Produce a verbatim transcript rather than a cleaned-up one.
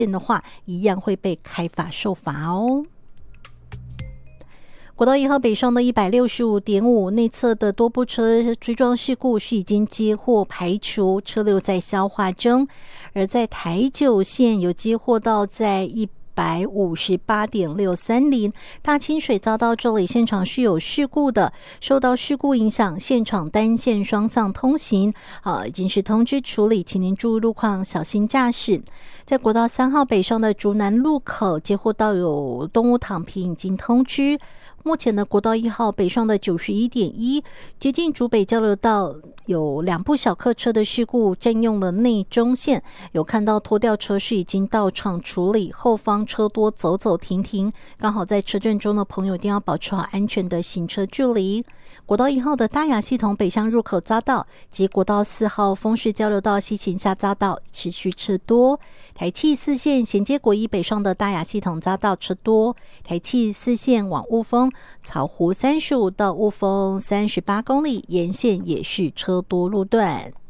的话，一样会被开罚受罚哦。国道一号北上的 一百六十五点五 内侧的多部车追撞事故是已经接获排除，车流在消化中。而在台九线有接获到在一百五十八点六三零大清水匝道这里现场是有事故的，受到事故影响，现场单线双向通行啊，已经是通知处理，请您注意路况，小心驾驶。在国道三号北上的竹南路口接获到有动物躺平，已经通知。目前的国道一号北上的 九十一点一 接近竹北交流道有两部小客车的事故，占用了内中线，有看到拖吊车是已经到场处理，后方车多走走停停，刚好在车阵中的朋友一定要保持好安全的行车距离。国道一号的大雅系统北向入口匝道及国道四号丰市交流道西行下匝道持续车多，台七四线衔接国一北上的大雅系统匝道车多，台七四线往雾峰草湖三十五到雾峰三十八公里沿线也是车多路段。